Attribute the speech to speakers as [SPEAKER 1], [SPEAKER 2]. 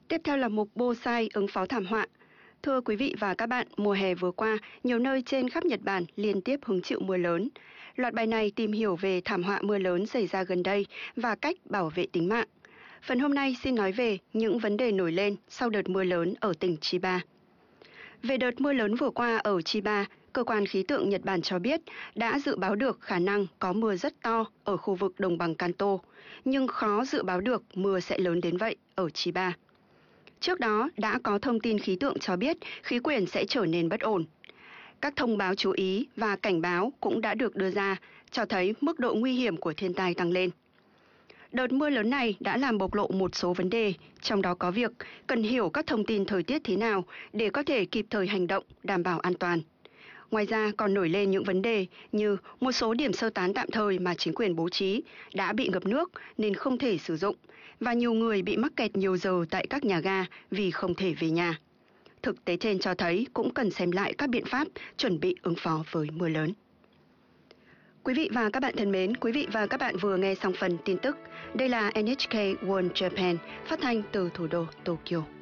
[SPEAKER 1] Tiếp theo là mục Bonsai ứng phó thảm họa. Thưa quý vị và các bạn, mùa hè vừa qua, nhiều nơi trên khắp Nhật Bản liên tiếp hứng chịu mưa lớn. Loạt bài này tìm hiểu về thảm họa mưa lớn xảy ra gần đây và cách bảo vệ tính mạng. Phần hôm nay xin nói về những vấn đề nổi lên sau đợt mưa lớn ở tỉnh Chiba. Về đợt mưa lớn vừa qua ở Chiba, Cơ quan khí tượng Nhật Bản cho biết đã dự báo được khả năng có mưa rất to ở khu vực đồng bằng Kanto, nhưng khó dự báo được mưa sẽ lớn đến vậy ở Chiba. Trước đó đã có thông tin khí tượng cho biết khí quyển sẽ trở nên bất ổn. Các thông báo chú ý và cảnh báo cũng đã được đưa ra, cho thấy mức độ nguy hiểm của thiên tai tăng lên. Đợt mưa lớn này đã làm bộc lộ một số vấn đề, trong đó có việc cần hiểu các thông tin thời tiết thế nào để có thể kịp thời hành động, đảm bảo an toàn. Ngoài ra còn nổi lên những vấn đề như một số điểm sơ tán tạm thời mà chính quyền bố trí đã bị ngập nước nên không thể sử dụng, và nhiều người bị mắc kẹt nhiều giờ tại các nhà ga vì không thể về nhà. Thực tế trên cho thấy cũng cần xem lại các biện pháp chuẩn bị ứng phó với mưa lớn. Quý vị và các bạn thân mến, quý vị và các bạn vừa nghe xong phần tin tức. Đây là NHK World Japan, phát thanh từ thủ đô Tokyo.